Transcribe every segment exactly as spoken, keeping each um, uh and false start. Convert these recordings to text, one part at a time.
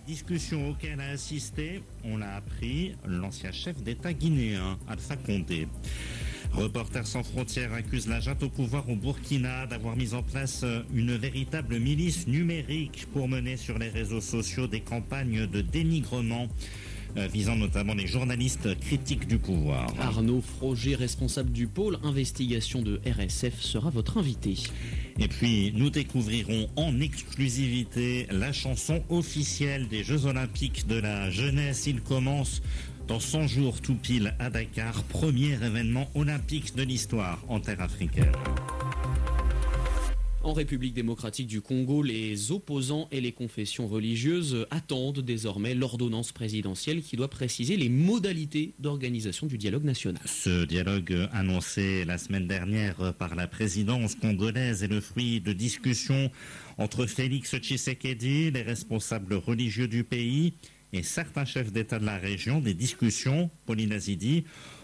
Discussion auquel a assisté, on l'a appris, l'ancien chef d'État guinéen, Alpha Condé. Reporters sans frontières accuse la junte au pouvoir au Burkina d'avoir mis en place une véritable milice numérique pour mener sur les réseaux sociaux des campagnes de dénigrement, visant notamment les journalistes critiques du pouvoir. Arnaud Froger, responsable du pôle investigation de R S F, sera votre invité. Et puis, nous découvrirons en exclusivité la chanson officielle des Jeux Olympiques de la jeunesse. Il commence dans cent jours tout pile à Dakar, premier événement olympique de l'histoire en terre africaine. En République démocratique du Congo, les opposants et les confessions religieuses attendent désormais l'ordonnance présidentielle qui doit préciser les modalités d'organisation du dialogue national. Ce dialogue annoncé la semaine dernière par la présidence congolaise est le fruit de discussions entre Félix Tshisekedi, les responsables religieux du pays, et certains chefs d'État de la région, des discussions, Pauline Azidi,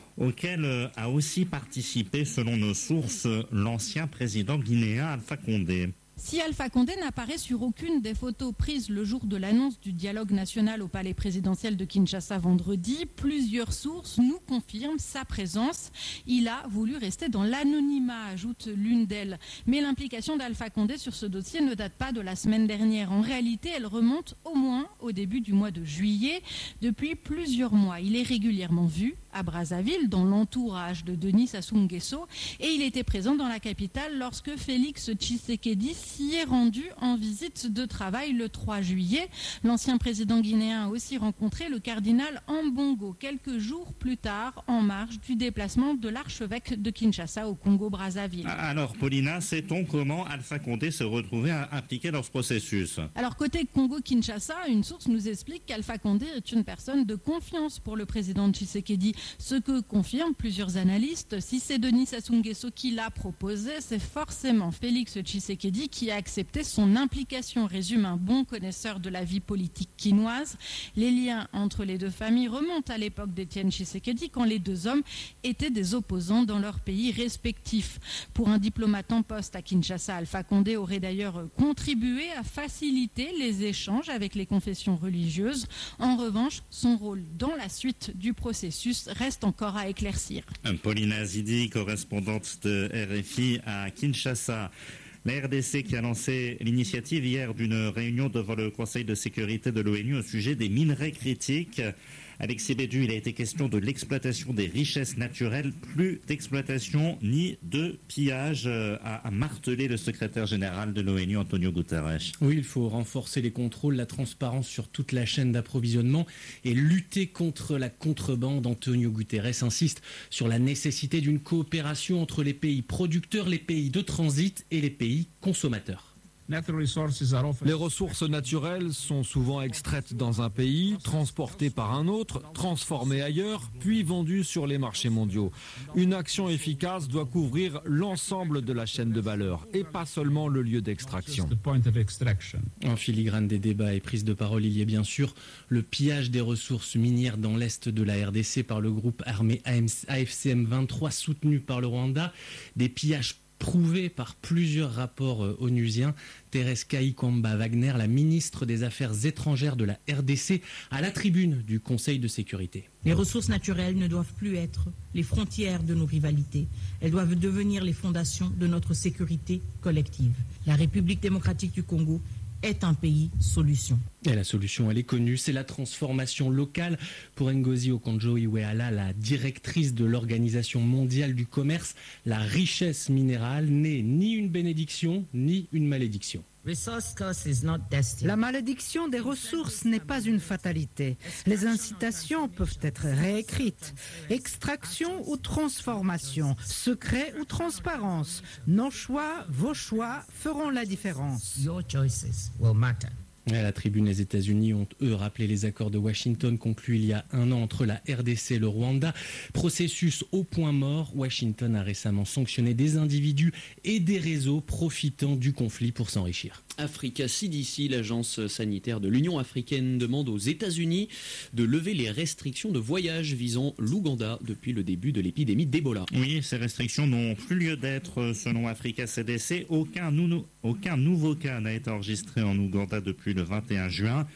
auquel a aussi participé, selon nos sources, l'ancien président guinéen Alpha Condé. Si Alpha Condé n'apparaît sur aucune des photos prises le jour de l'annonce du dialogue national au palais présidentiel de Kinshasa vendredi, plusieurs sources nous confirment sa présence. Il a voulu rester dans l'anonymat, ajoute l'une d'elles. Mais l'implication d'Alpha Condé sur ce dossier ne date pas de la semaine dernière. En réalité, elle remonte au moins au début du mois de juillet. Depuis plusieurs mois, il est régulièrement vu à Brazzaville, dans l'entourage de Denis Sassou Nguesso, et il était présent dans la capitale lorsque Félix Tshisekedi s'y est rendu en visite de travail le trois juillet. L'ancien président guinéen a aussi rencontré le cardinal Ambongo quelques jours plus tard, en marge du déplacement de l'archevêque de Kinshasa au Congo-Brazzaville. Alors, Paulina, sait-on comment Alpha Condé se retrouvait impliqué dans ce processus? Alors, côté Congo-Kinshasa, une source nous explique qu'Alpha Condé est une personne de confiance pour le président Tshisekedi. Ce que confirment plusieurs analystes, si c'est Denis Sassou Nguesso qui l'a proposé, c'est forcément Félix Tshisekedi qui a accepté son implication, résume un bon connaisseur de la vie politique quinoise. Les liens entre les deux familles remontent à l'époque d'Étienne Tshisekedi, quand les deux hommes étaient des opposants dans leurs pays respectifs. Pour un diplomate en poste à Kinshasa, Alpha Condé aurait d'ailleurs contribué à faciliter les échanges avec les confessions religieuses. En revanche, son rôle dans la suite du processus reste encore à éclaircir. Pauline Azidi, correspondante de R F I à Kinshasa. La R D C qui a lancé l'initiative hier d'une réunion devant le Conseil de sécurité de l'ONU au sujet des minerais critiques. Alexis Bédu, il a été question de l'exploitation des richesses naturelles, plus d'exploitation ni de pillage, a, a martelé le secrétaire général de l'ONU, Antonio Guterres. Oui, il faut renforcer les contrôles, la transparence sur toute la chaîne d'approvisionnement et lutter contre la contrebande. Antonio Guterres insiste sur la nécessité d'une coopération entre les pays producteurs, les pays de transit et les pays consommateurs. Les ressources naturelles sont souvent extraites dans un pays, transportées par un autre, transformées ailleurs, puis vendues sur les marchés mondiaux. Une action efficace doit couvrir l'ensemble de la chaîne de valeur et pas seulement le lieu d'extraction. En filigrane des débats et prises de parole, il y a bien sûr le pillage des ressources minières dans l'est de la R D C par le groupe armé A F C M vingt-trois soutenu par le Rwanda. Des pillages prouvé par plusieurs rapports euh, onusiens. Thérèse Kaikwamba Wagner, la ministre des Affaires étrangères de la R D C, à la tribune du Conseil de sécurité. Les ressources naturelles ne doivent plus être les frontières de nos rivalités. Elles doivent devenir les fondations de notre sécurité collective. La République démocratique du Congo est un pays solution. Et la solution, elle est connue, c'est la transformation locale. Pour Ngozi Okonjo-Iweala, la directrice de l'Organisation mondiale du commerce, la richesse minérale n'est ni une bénédiction, ni une malédiction. La malédiction des ressources n'est pas une fatalité. Les incitations peuvent être réécrites. Extraction ou transformation, secret ou transparence. Nos choix, vos choix feront la différence. Your choices will matter. À la tribune, les États-Unis ont, eux, rappelé les accords de Washington conclus il y a un an entre la R D C et le Rwanda. Processus au point mort. Washington a récemment sanctionné des individus et des réseaux profitant du conflit pour s'enrichir. Africa C D C, l'agence sanitaire de l'Union africaine, demande aux États-Unis de lever les restrictions de voyage visant l'Ouganda depuis le début de l'épidémie d'Ebola. Oui, ces restrictions n'ont plus lieu d'être selon Africa C D C. Aucun, nou- aucun nouveau cas n'a été enregistré en Ouganda depuis le vingt et un juin.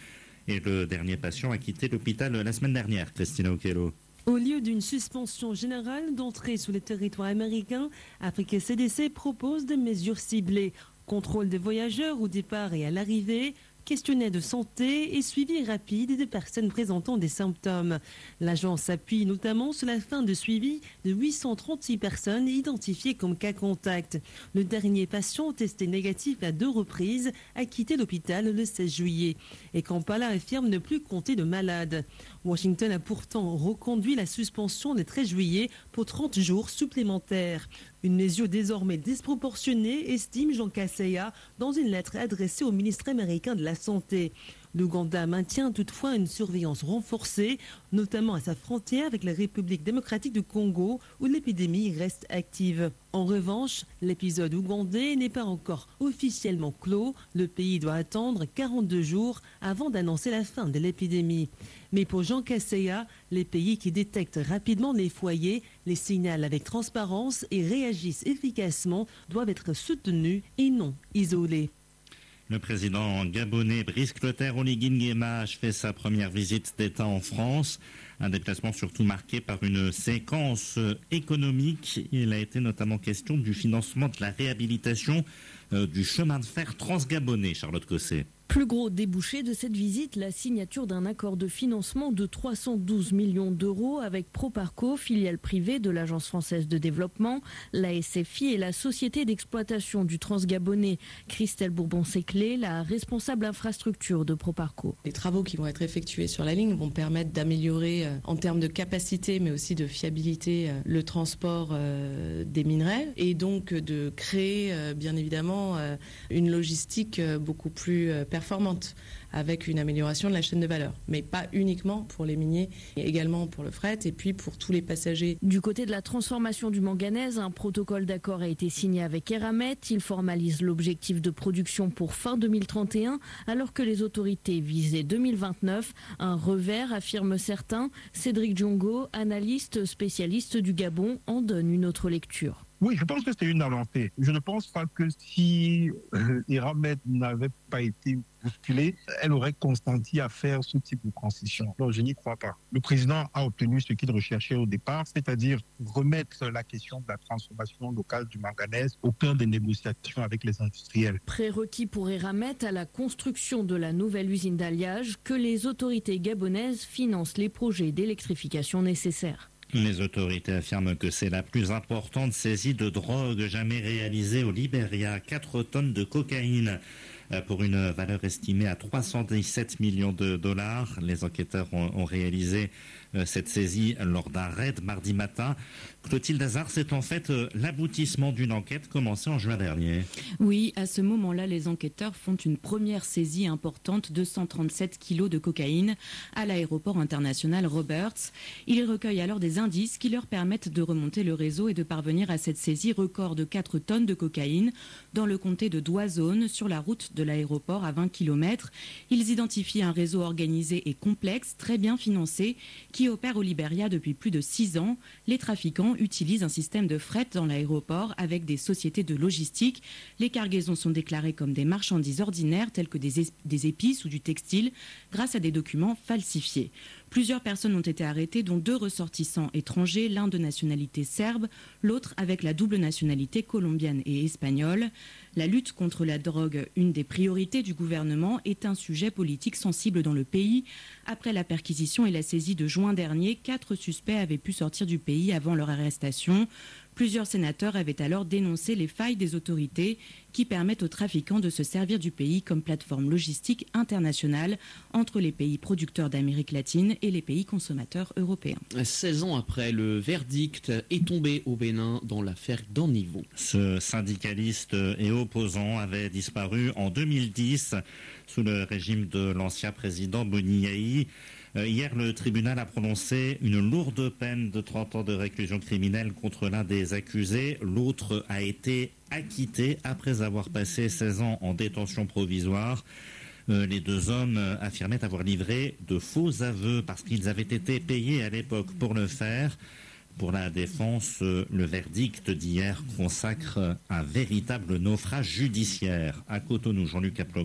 Et le dernier patient a quitté l'hôpital la semaine dernière, Christina Okello. Au lieu d'une suspension générale d'entrée sur le territoire américain, Africa C D C propose des mesures ciblées. Contrôle des voyageurs au départ et à l'arrivée, questionnaire de santé et suivi rapide des personnes présentant des symptômes. L'agence s'appuie notamment sur la fin de suivi de huit cent trente-six personnes identifiées comme cas contact. Le dernier patient testé négatif à deux reprises a quitté l'hôpital le seize juillet. Et Kampala affirme ne plus compter de malades. Washington a pourtant reconduit la suspension le treize juillet pour trente jours supplémentaires. Une mesure désormais disproportionnée, estime Jean Kaseya dans une lettre adressée au ministre américain de la Santé. L'Ouganda maintient toutefois une surveillance renforcée, notamment à sa frontière avec la République démocratique du Congo, où l'épidémie reste active. En revanche, l'épisode ougandais n'est pas encore officiellement clos. Le pays doit attendre quarante-deux jours avant d'annoncer la fin de l'épidémie. Mais pour Jean Kaseya, les pays qui détectent rapidement les foyers, les signalent avec transparence et réagissent efficacement doivent être soutenus et non isolés. Le président gabonais Brice Clotaire Oligui Nguema a fait sa première visite d'État en France. Un déplacement surtout marqué par une séquence économique. Il a été notamment question du financement de la réhabilitation euh, du chemin de fer transgabonais, Charlotte Cosset. Plus gros débouché de cette visite, la signature d'un accord de financement de trois cent douze millions d'euros avec Proparco, filiale privée de l'Agence française de développement, la S F I et la société d'exploitation du Transgabonais. Christelle Bourbon-Séclé, la responsable infrastructure de Proparco. Les travaux qui vont être effectués sur la ligne vont permettre d'améliorer euh, en termes de capacité mais aussi de fiabilité euh, le transport euh, des minerais et donc euh, de créer euh, bien évidemment euh, une logistique euh, beaucoup plus euh, performante avec une amélioration de la chaîne de valeur, mais pas uniquement pour les miniers, mais également pour le fret et puis pour tous les passagers. Du côté de la transformation du manganèse, un protocole d'accord a été signé avec Eramet. Il formalise l'objectif de production pour fin deux mille trente et un, alors que les autorités visaient deux mille vingt-neuf. Un revers, affirment certains. Cédric Djongo, analyste spécialiste du Gabon, en donne une autre lecture. Oui, je pense que c'est une avancée. Je ne pense pas que si euh, Eramet n'avait pas été bousculée, elle aurait consenti à faire ce type de transition. Non, je n'y crois pas. Le président a obtenu ce qu'il recherchait au départ, c'est-à-dire remettre la question de la transformation locale du manganèse au cœur des négociations avec les industriels. Prérequis pour Eramet à la construction de la nouvelle usine d'alliage, que les autorités gabonaises financent les projets d'électrification nécessaires. Les autorités affirment que c'est la plus importante saisie de drogue jamais réalisée au Libéria. quatre tonnes de cocaïne pour une valeur estimée à trois cent dix-sept millions de dollars. Les enquêteurs ont, ont réalisé cette saisie lors d'un raid mardi matin. Clotilde Hazard, c'est en fait l'aboutissement d'une enquête commencée en juin dernier. Oui, à ce moment-là, les enquêteurs font une première saisie importante, deux cent trente-sept kilos de cocaïne à l'aéroport international Roberts. Ils recueillent alors des indices qui leur permettent de remonter le réseau et de parvenir à cette saisie record de quatre tonnes de cocaïne dans le comté de Douazone, sur la route de l'aéroport à vingt kilomètres. Ils identifient un réseau organisé et complexe, très bien financé, qui opère au Libéria depuis plus de six ans. Les trafiquants utilisent un système de fret dans l'aéroport avec des sociétés de logistique. Les cargaisons sont déclarées comme des marchandises ordinaires telles que des, des épices ou du textile grâce à des documents falsifiés. Plusieurs personnes ont été arrêtées, dont deux ressortissants étrangers, l'un de nationalité serbe, l'autre avec la double nationalité colombienne et espagnole. La lutte contre la drogue, une des priorités du gouvernement, est un sujet politique sensible dans le pays. Après la perquisition et la saisie de juin dernier, quatre suspects avaient pu sortir du pays avant leur arrestation. Plusieurs sénateurs avaient alors dénoncé les failles des autorités qui permettent aux trafiquants de se servir du pays comme plateforme logistique internationale entre les pays producteurs d'Amérique latine et les pays consommateurs européens. seize ans après, le verdict est tombé au Bénin dans l'affaire d'Orniveau. Ce syndicaliste et opposant avait disparu en deux mille dix sous le régime de l'ancien président Boni Yayi. Hier, le tribunal a prononcé une lourde peine de trente ans de réclusion criminelle contre l'un des accusés. L'autre a été acquitté après avoir passé seize ans en détention provisoire. Euh, les deux hommes affirmaient avoir livré de faux aveux parce qu'ils avaient été payés à l'époque pour le faire. Pour la défense, le verdict d'hier consacre un véritable naufrage judiciaire. À Cotonou, Jean-Luc Aplogan.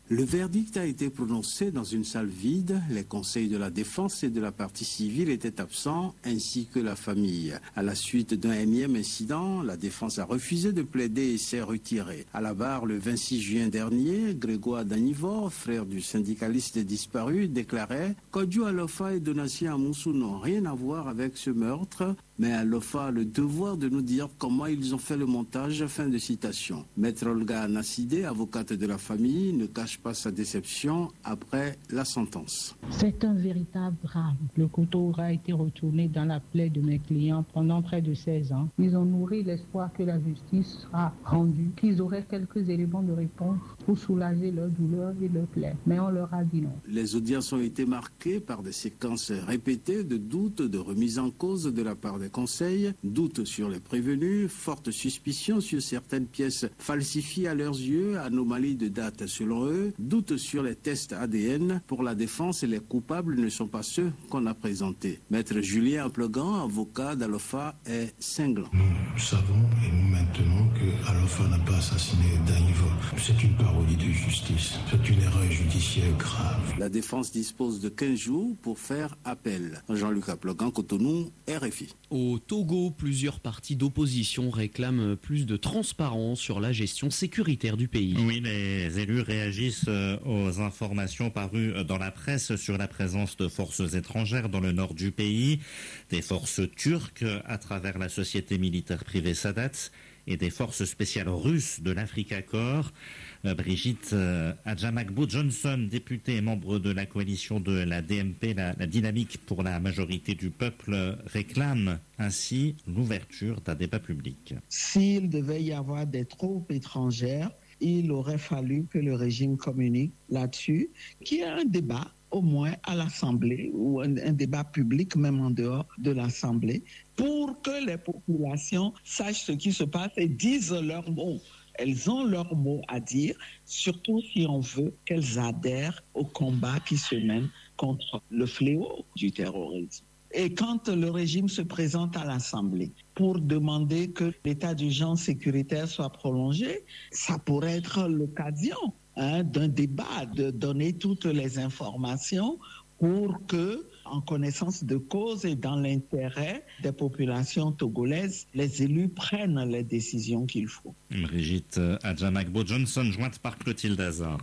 Le verdict a été prononcé dans une salle vide. Les conseils de la défense et de la partie civile étaient absents, ainsi que la famille. À la suite d'un énième incident, la défense a refusé de plaider et s'est retirée. À la barre, le vingt-six juin dernier, Grégoire Danivor, frère du syndicaliste disparu, déclarait « Kodjo Alofa et Donatien Amoussou n'ont rien à voir avec ce meurtre, mais Alofa a le devoir de nous dire comment ils ont fait le montage ». Fin de citation. Maître Olga Nassidé, avocate de la famille, ne cache pas sa déception après la sentence. C'est un véritable drame. Le couteau aura été retourné dans la plaie de mes clients pendant près de seize ans. Ils ont nourri l'espoir que la justice sera rendue, qu'ils auraient quelques éléments de réponse pour soulager leur douleur et leur plaie. Mais on leur a dit non. Les audiences ont été marquées par des séquences répétées de doutes, de remise en cause de la part des conseils, doutes sur les prévenus, fortes suspicions sur certaines pièces falsifiées à leurs yeux, anomalies de date selon eux, doutes sur les tests A D N. Pour la défense, les coupables ne sont pas ceux qu'on a présentés. Maître Julien Aplegan, avocat d'Alofa, est cinglant. Nous savons et nous maintenons que Alofa n'a pas assassiné Danivor. C'est une parodie de justice. C'est une erreur judiciaire grave. La défense dispose de quinze jours pour faire appel. Jean-Luc Aplegan, Cotonou, R F I. Au Togo, plusieurs partis d'opposition réclament plus de transparence sur la gestion sécuritaire du pays. Oui, les élus réagissent aux informations parues dans la presse sur la présence de forces étrangères dans le nord du pays, des forces turques à travers la société militaire privée Sadat et des forces spéciales russes de l'Africa Corps. Brigitte Adjamagbo Johnson, députée et membre de la coalition de la D M P, la, la dynamique pour la majorité du peuple, réclame ainsi l'ouverture d'un débat public. S'il devait y avoir des troupes étrangères, il aurait fallu que le régime communique là-dessus, qu'il y ait un débat au moins à l'Assemblée ou un, un débat public même en dehors de l'Assemblée pour que les populations sachent ce qui se passe et disent leurs mots. Elles ont leurs mots à dire, surtout si on veut qu'elles adhèrent au combat qui se mène contre le fléau du terrorisme. Et quand le régime se présente à l'Assemblée pour demander que l'état d'urgence sécuritaire soit prolongé, ça pourrait être l'occasion hein, d'un débat, de donner toutes les informations pour que, en connaissance de cause et dans l'intérêt des populations togolaises, les élus prennent les décisions qu'il faut. Brigitte Adjamagbo Johnson, jointe par Clotilde Hazard.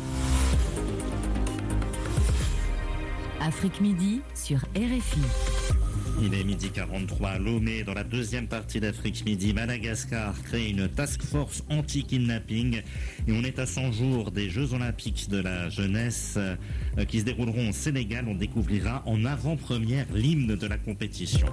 Afrique Midi sur R F I. Il est midi quarante-trois à Lomé. Dans la deuxième partie d'Afrique Midi, Madagascar crée une task force anti-kidnapping et on est à cent jours des Jeux Olympiques de la jeunesse euh, qui se dérouleront au Sénégal. On découvrira en avant-première l'hymne de la compétition.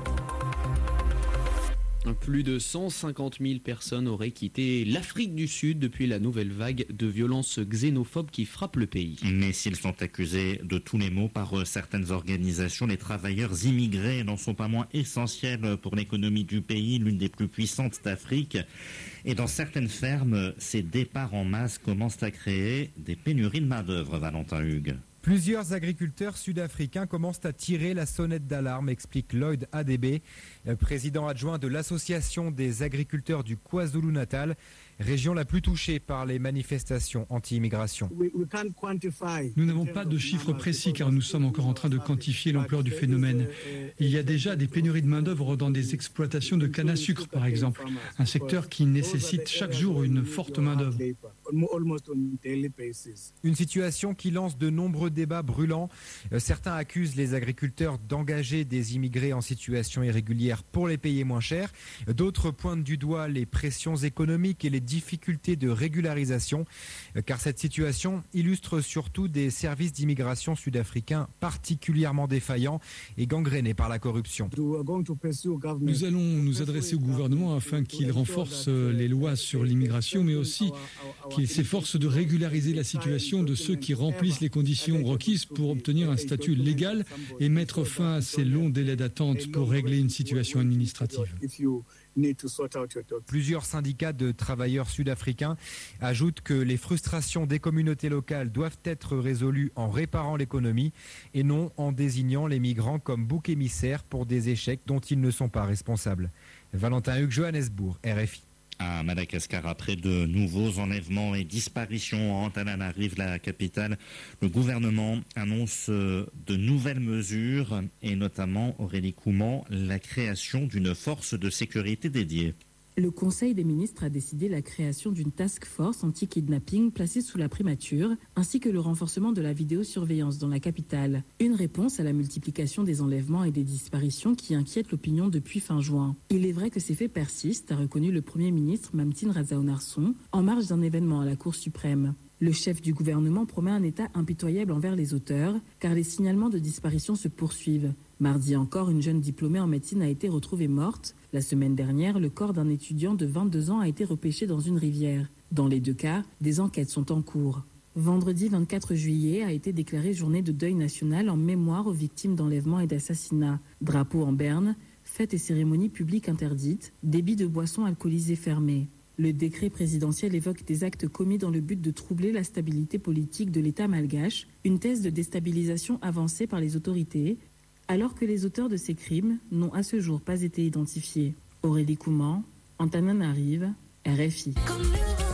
Plus de cent cinquante mille personnes auraient quitté l'Afrique du Sud depuis la nouvelle vague de violences xénophobes qui frappe le pays. Mais s'ils sont accusés de tous les maux par certaines organisations, les travailleurs immigrés n'en sont pas moins essentiels pour l'économie du pays, l'une des plus puissantes d'Afrique. Et dans certaines fermes, ces départs en masse commencent à créer des pénuries de main-d'œuvre, Valentin Hugues. Plusieurs agriculteurs sud-africains commencent à tirer la sonnette d'alarme, explique Lloyd Adebe, président adjoint de l'Association des agriculteurs du KwaZulu-Natal, région la plus touchée par les manifestations anti-immigration. Nous n'avons pas de chiffres précis car nous sommes encore en train de quantifier l'ampleur du phénomène. Il y a déjà des pénuries de main-d'œuvre dans des exploitations de canne à sucre, par exemple, un secteur qui nécessite chaque jour une forte main-d'œuvre. Une situation qui lance de nombreux débats brûlants. Certains accusent les agriculteurs d'engager des immigrés en situation irrégulière pour les payer moins cher. D'autres pointent du doigt les pressions économiques et les difficultés de régularisation, car cette situation illustre surtout des services d'immigration sud-africains particulièrement défaillants et gangrénés par la corruption. Nous allons nous adresser au gouvernement afin qu'il renforce les lois sur l'immigration, mais aussi qu'il s'efforce de régulariser la situation de ceux qui remplissent les conditions requises pour obtenir un statut légal et mettre fin à ces longs délais d'attente pour régler une situation administrative. Plusieurs syndicats de travailleurs sud-africains ajoutent que les frustrations des communautés locales doivent être résolues en réparant l'économie et non en désignant les migrants comme boucs émissaires pour des échecs dont ils ne sont pas responsables. Valentin Hugues, Johannesburg, R F I. À Madagascar, après de nouveaux enlèvements et disparitions en Antananarive, la capitale, le gouvernement annonce de nouvelles mesures et notamment, Aurélie Couman, la création d'une force de sécurité dédiée. Le Conseil des ministres a décidé la création d'une task force anti-kidnapping placée sous la primature, ainsi que le renforcement de la vidéosurveillance dans la capitale. Une réponse à la multiplication des enlèvements et des disparitions qui inquiète l'opinion depuis fin juin. Il est vrai que ces faits persistent, a reconnu le Premier ministre Mamtine Razaonarson en marge d'un événement à la Cour suprême. Le chef du gouvernement promet un État impitoyable envers les auteurs, car les signalements de disparition se poursuivent. Mardi encore, une jeune diplômée en médecine a été retrouvée morte. La semaine dernière, le corps d'un étudiant de vingt-deux ans a été repêché dans une rivière. Dans les deux cas, des enquêtes sont en cours. Vendredi vingt-quatre juillet a été déclarée journée de deuil national en mémoire aux victimes d'enlèvements et d'assassinats. Drapeau en berne, fêtes et cérémonies publiques interdites, débit de boissons alcoolisées fermé. Le décret présidentiel évoque des actes commis dans le but de troubler la stabilité politique de l'État malgache, une thèse de déstabilisation avancée par les autorités, alors que les auteurs de ces crimes n'ont à ce jour pas été identifiés. Aurélie Couman, Antananarive, R F I.